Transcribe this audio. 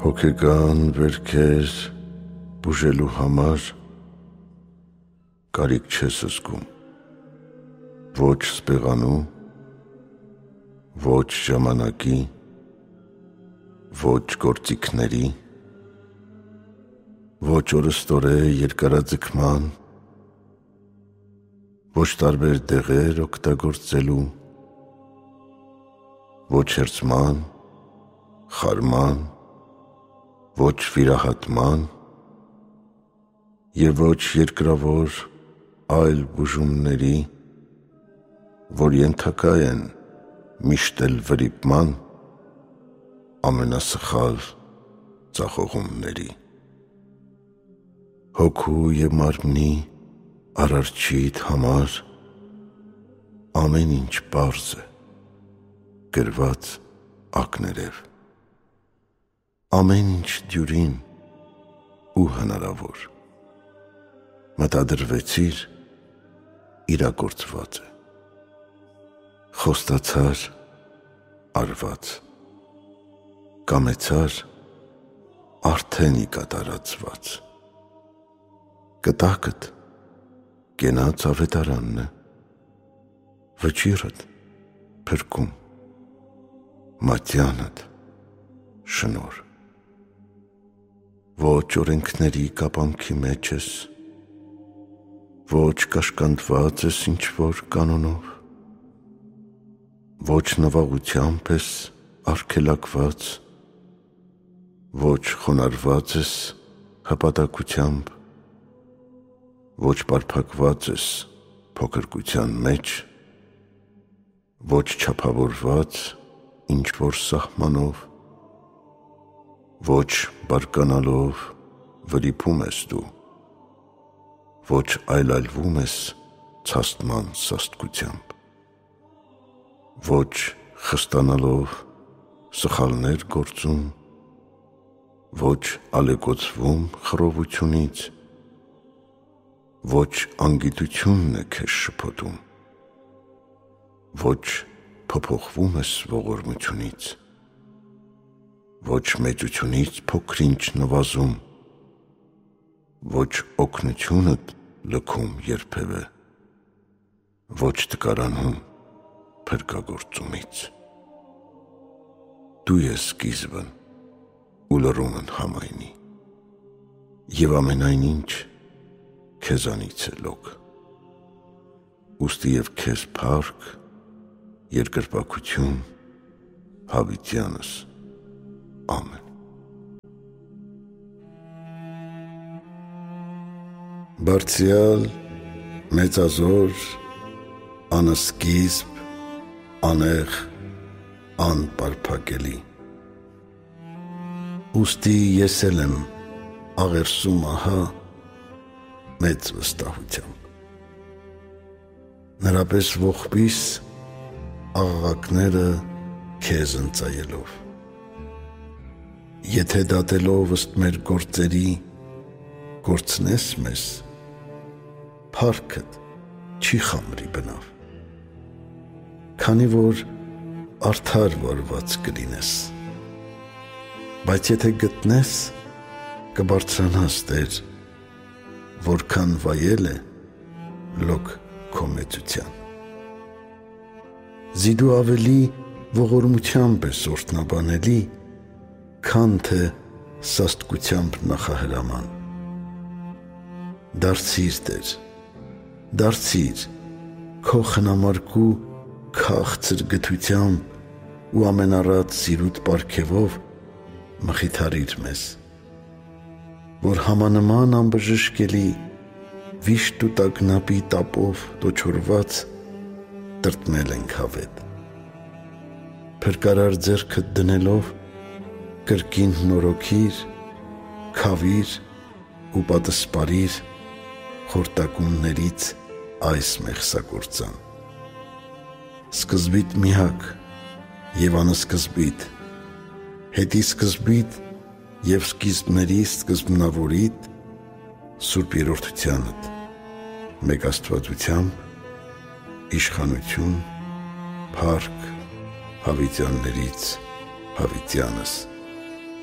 Հոգեկան վերքեր բուժելու համար կարիք չես զգում, ոչ սպեղանու, ոչ ժամանակի, ոչ գործիքների, ոչ օրըստորե երկարաձգման, ոչ տարբեր դեղեր օգտագործելու, ոչ հերձման, խարման, ոչ վիրահատման և ոչ երկրավոր այլ բուժումների, որ ենթակա են միշտ էլ վրիպման ամենասխալ ձախողումների։ Հոգու և մարմնի Արարչիդ համար ամեն ինչ պարզ է, գրված ակներև, ամեն ինչ դյուրին ու հնարավոր, մտադրվեցիր, իրագործված է, խոստացար, արված, կամեցար, արդեն կատարածված, կտակդ կենաց ավետարանն է, վճիռդ փրկում, մատյանդ շնոր, ոչ օրենքների կապանքի մեջ ես, ոչ կաշկանդված ես ինչ-որ կանոնով, ոչ նվաղությամբ ես արգելակված, ոչ խոնարհված ես հպատակությամբ, ոչ պարփակված ես փոքրկության մեջ, ոչ չափավորված ինչ-որ սահմանով, ոչ բարկանալով վրիպում ես դու, ոչ այլայլվում ես ցաստման սաստկությամբ, ոչ խստանալով սխալներ գործում, ոչ ալեկոծվում խռովությունից, ոչ անգիտությունն է քեզ շփոթում, ոչ փոփոխվում ես ողորմությունից, ոչ մեծությունից փոքր-ինչ նվազում, ոչ օգնությունդ լքում երբևէ, ոչ տկարանում փրկագործումից։ Դու ես սկիզբն ու լռումն համայնի, և ամենայն ինչ քեզանից է լոկ, ուստի և քեզ փառք, երկրպագություն հավիտյանս, ամեն։ Բարձրյալ, մեծազոր, անսկիզբ, անեղ, անպարփակելի, ուստի ես էլ եմ աղերսում ահա մեծ վստահությամբ, նրա պես ողբիս աղաղակները քեզ ընծայելով, եթե դատելով ըստ մեր գործերի գործնես մեզ, փառքդ չի խամրի բնավ, քանի որ արդար վարված կլինես, բայց եթե գտնես, կբարձրանաս Տեր, որքան վայել է լոկ քո մեծության։ Զիդու ավելի ողորմությամբ ես օրհնաբանելի, քան թե սաստկությամբ նախահրաման։ Դարձիր Տեր, դարձիր քո խնամարկու քաղցր գթությամբ ու ամենառատ սիրուտ պարգևով մխիթարիր մեզ, որ համանման անբժշկելի վիշտ ու տագնապի տապով տոչորված տրտմել ենք հավետ, փրկարար ձեռքդ դնելով կրկին նորոգիր, քավիր ու պատսպարիր խորտակումներից այս մեղսագործան, սկզբիտ միակ և անսկզբիտ, հետիսկզբիտ և սկիզբների սկզբնավորիդ Սուրբ Երրորդությանդ, մեկ Աստվածությամբ, իշխանություն, փառք հավիտյաններից հավիտյանս